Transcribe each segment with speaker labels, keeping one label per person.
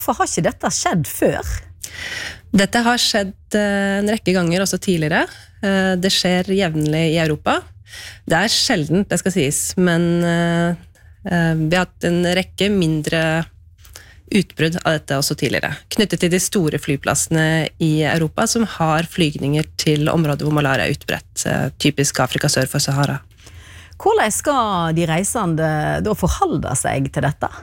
Speaker 1: Hvorfor har ikke dette skjedd før?
Speaker 2: Dette har skjedd en rekke ganger også tidligere. Det skjer jevnlig i Europa. Det sjelden, det skal sies, men vi har hatt en rekke mindre utbrudd av dette også tidligere, knyttet til de store flyplassene i Europa som har flygninger til områder hvor malaria utbredt, typisk Afrika sør for Sahara.
Speaker 1: Hvordan skal de reisende da forholde seg til dette?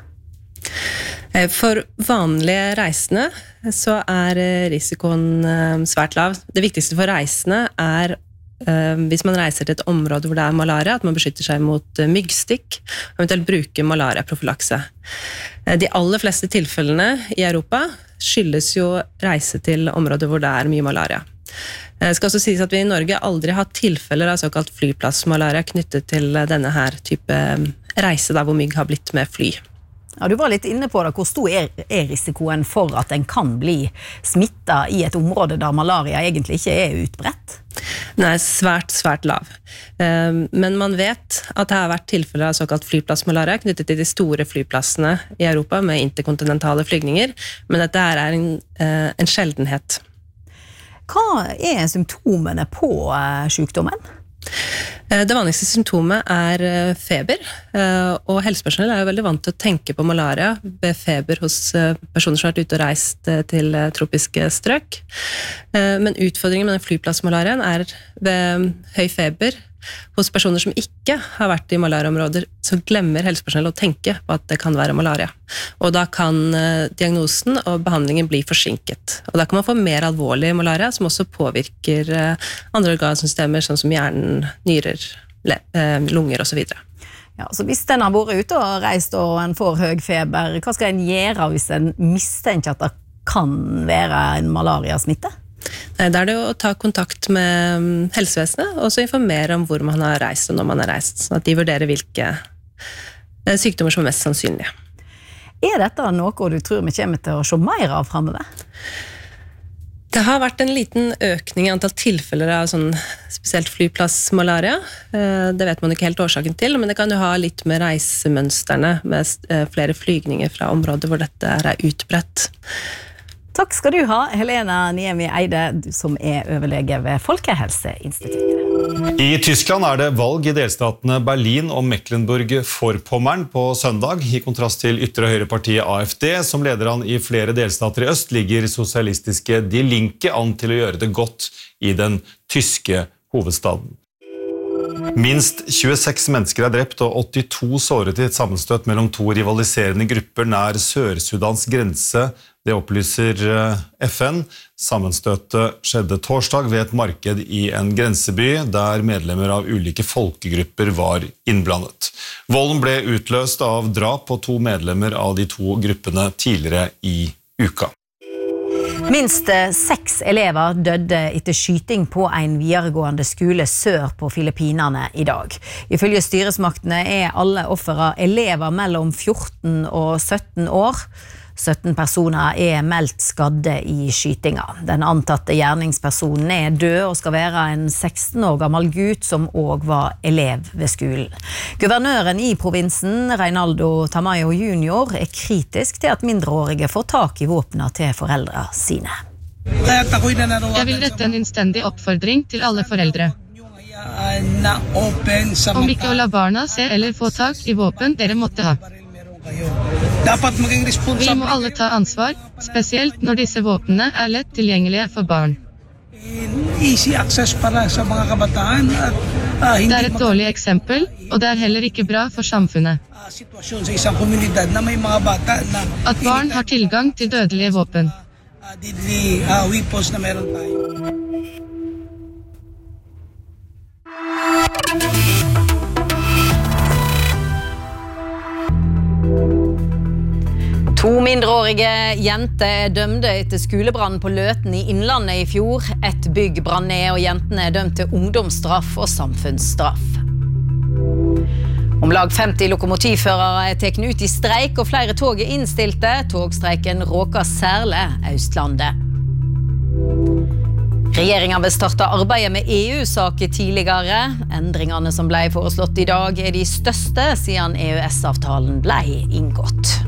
Speaker 2: For vanlige reisende så risikoen svært lav. Det viktigste for reisende hvis man reiser til et område hvor det malaria, at man beskytter seg mot myggstikk, og eventuelt bruker malariaprofylakse. De aller fleste tilfellene i Europa skyldes jo reise til områder hvor det mye malaria. Det skal også sies at vi i Norge aldri har tilfeller av såkalt flyplassmalaria knyttet til denne her type reise der hvor mygg har blitt med fly.
Speaker 1: Ja, du var litt inne på det. Hvor stor risikoen for at en kan bli smittet i et område der malaria egentlig ikke utbredt?
Speaker 2: Nei, svært lav. Men man vet at det har vært tilfeller av såkalt flyplassmalaria knyttet til de store flyplassene i Europa med interkontinentale flygninger, men dette en sjeldenhet.
Speaker 1: Hva symptomene på sykdommen?
Speaker 2: Det vanligste symptomet feber, og helsepersonell jo veldig vant til å tenke på malaria ved feber hos personer som har vært ute og reist til tropiske strøk. Men utfordringen med den flyplassmalariaen ved høy feber hos personer som ikke har vært i malariaområder, så glemmer helsepersonell å tenke på at det kan være malaria. Og da kan diagnosen og behandlingen bli forsinket. Og da kan man få mer alvorlig malaria, som også påvirker andre organsystemer, sånn som hjernen, nyrer, lunger og så videre.
Speaker 1: Ja, så hvis den har vært ute og reist og en får høy feber, hva skal en gjøre hvis en mistenker at det kan være en malariasmitte?
Speaker 2: Da det å ta kontakt med helsevesenet, og så informere om hvor man har reist og når man har reist, sånn at de vurderer hvilke sykdommer som mest sannsynlige.
Speaker 1: Dette noe du tror vi kommer til å se mer av fremover?
Speaker 2: Det har vært en liten økning i antall tilfeller av sånn spesielt flyplassmalaria. Det vet man ikke helt årsaken til, men det kan jo ha litt med reisemønsterne, med flere flygninger fra områder hvor dette utbredt.
Speaker 1: Takk skal du ha, Helena Niemi Eide, som overlege ved Folkehelseinstituttet.
Speaker 3: I Tyskland det valg i delstatene Berlin og Mecklenburg-Vorpommern på søndag. I kontrast til ytre høyrepartiet AfD, som leder an i flere delstater i øst, ligger sosialistiske Die Linke an til å gjøre det godt i den tyske hovedstaden. Minst 26 mennesker drept og 82 såret i et sammenstøt mellom to rivaliserende grupper nær Sør-Sudans grense. Det opplyser FN. Sammenstøtet skjedde torsdag ved et marked i en grenseby, der medlemmer av ulike folkegrupper var innblandet. Volden ble utløst av drap på to medlemmer av de to gruppene tidligere i uka.
Speaker 1: Minst 6 elever døde etter skyting på en videregående skole sør på Filippinene i dag. Ifølge styresmaktene alle offere elever mellom 14 og 17 år. 17 personer meldt skadde i skytinga. Den antatte gjerningspersonen død og skal være en 16 år gammel gutt som også var elev ved skolen. Guvernøren i provinsen, Reinaldo Tamayo Jr., kritisk til at mindreårige får tak i våpnene til foreldre sine.
Speaker 4: Jeg vil rette en innstendig oppfordring til alle foreldre. Om ikke å la barna se eller få tak i våpen dere måtte ha. Vi må alle ta ansvar, spesielt når disse våpnene lett tilgjengelige for barn. Det et dårlig eksempel, og det heller ikke bra for samfunnet. At barn har tilgang til dødelige våpen.
Speaker 1: To mindreårige jenter dømte etter skolebrann på Løten i Innlandet i fjor. Et bygg brann ned, og jentene dømt til ungdomsstraff og samfunnsstraff. Om lag 50 lokomotivførere tatt ut i streik, og flere tog innstilte. Togstreiken råker særlig Østlandet. Regjeringen vil starte arbeidet med EU-saker tidligere. Endringene som ble foreslått i dag de største siden EØS-avtalen ble inngått.